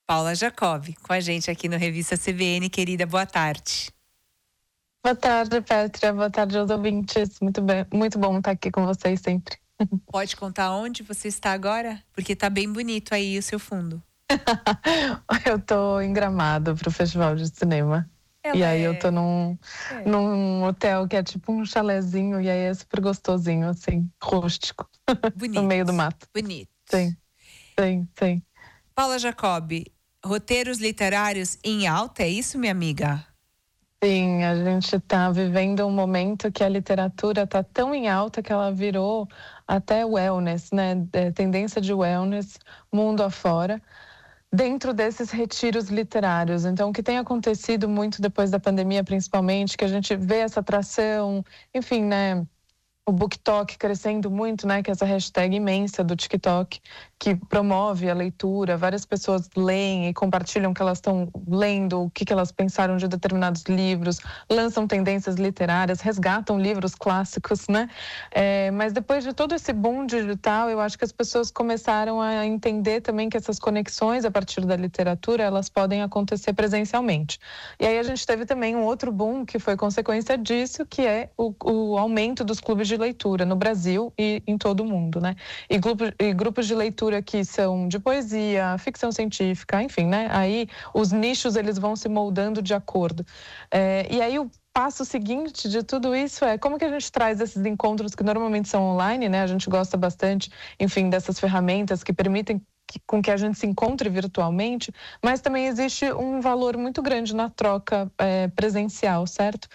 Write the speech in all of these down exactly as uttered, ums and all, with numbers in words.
Paula Jacob, com a gente aqui no Revista C B N. Querida, boa tarde. Boa tarde, Pétria. Boa tarde aos ouvintes. Muito bem, muito bom estar aqui com vocês sempre. Pode contar onde você está agora? Porque tá bem bonito aí o seu fundo. Eu tô em Gramado pro Festival de Cinema. Ela e aí é... eu tô num, é. num hotel que é tipo um chalezinho e aí é super gostosinho, assim, rústico. Bonito. No meio do mato. Bonito. Sim, sim, sim. Paula Jacob, roteiros literários em alta, é isso, minha amiga? Sim, a gente está vivendo um momento que a literatura está tão em alta que ela virou até wellness, né? É, tendência de wellness mundo afora, dentro desses retiros literários. Então, o que tem acontecido muito depois da pandemia, principalmente, que a gente vê essa atração, enfim, né? O BookTok crescendo muito, né? Que é essa hashtag imensa do TikTok, que promove a leitura. Várias pessoas leem e compartilham o que elas estão lendo, o que, que elas pensaram de determinados livros, lançam tendências literárias, resgatam livros clássicos, né? É, mas depois de todo esse boom digital, eu acho que as pessoas começaram a entender também que essas conexões a partir da literatura, elas podem acontecer presencialmente. E aí a gente teve também um outro boom que foi consequência disso, que é o, o aumento dos clubes de de leitura no Brasil e em todo o mundo, né? E grupos, e grupos de leitura que são de poesia, ficção científica, enfim, né? Aí os nichos eles vão se moldando de acordo. É, e aí o passo seguinte de tudo isso é como que a gente traz esses encontros que normalmente são online, né? A gente gosta bastante, enfim, dessas ferramentas que permitem que, com que a gente se encontre virtualmente, mas também existe um valor muito grande na troca é, presencial, certo?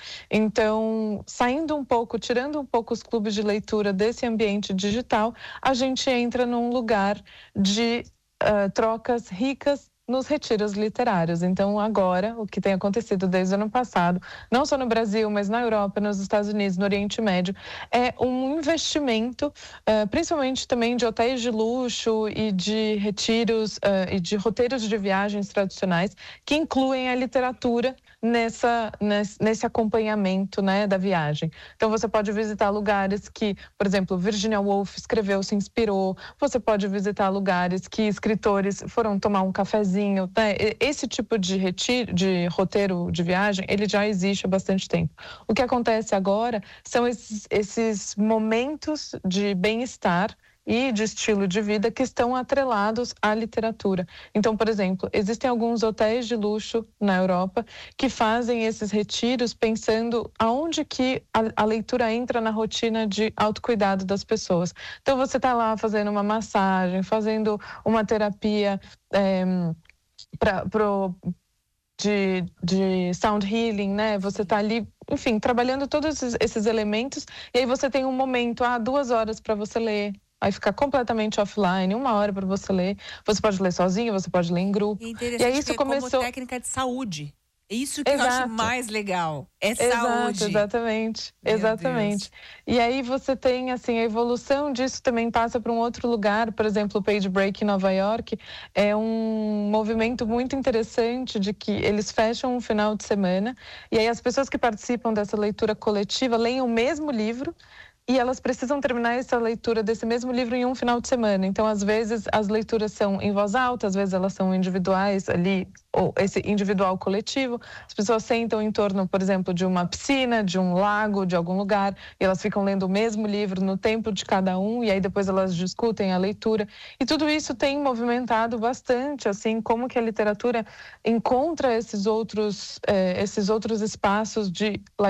Então, saindo um pouco, tirando um pouco os clubes de leitura desse ambiente digital, a gente entra num lugar de uh, trocas ricas nos retiros literários. Então, agora, o que tem acontecido desde o ano passado, não só no Brasil, mas na Europa, nos Estados Unidos, no Oriente Médio, é um investimento, uh, principalmente também de hotéis de luxo e de retiros uh, e de roteiros de viagens tradicionais, que incluem a literatura nessa, nesse, nesse acompanhamento, né, da viagem. Então, você pode visitar lugares que, por exemplo, Virginia Woolf escreveu, se inspirou, você pode visitar lugares que escritores foram tomar um cafezinho. Né? Esse tipo de retiro, de roteiro de viagem, ele já existe há bastante tempo. O que acontece agora são esses, esses momentos de bem-estar e de estilo de vida que estão atrelados à literatura. Então, por exemplo, existem alguns hotéis de luxo na Europa que fazem esses retiros pensando aonde que a, a leitura entra na rotina de autocuidado das pessoas. Então, você está lá fazendo uma massagem, fazendo uma terapia é, para pro De, de sound healing, né? Você está ali, enfim, trabalhando todos esses, esses elementos e aí você tem um momento, ah, duas horas para você ler. Aí fica completamente offline, uma hora para você ler. Você pode ler sozinho, você pode ler em grupo. E é e interessante aí isso que é começou como técnica de saúde. É isso que Exato. eu acho mais legal. É Exato, saúde. exatamente. Meu exatamente. Deus. E aí você tem, assim, a evolução disso também passa para um outro lugar. Por exemplo, o Page Break em Nova York é um movimento muito interessante de que eles fecham um final de semana e aí as pessoas que participam dessa leitura coletiva leem o mesmo livro e elas precisam terminar essa leitura desse mesmo livro em um final de semana. Então, às vezes, as leituras são em voz alta, às vezes elas são individuais ali, ou esse individual coletivo. As pessoas sentam em torno, por exemplo, de uma piscina, de um lago, de algum lugar, e elas ficam lendo o mesmo livro no tempo de cada um, e aí depois elas discutem a leitura. E tudo isso tem movimentado bastante, assim, como que a literatura encontra esses outros, eh, esses outros espaços de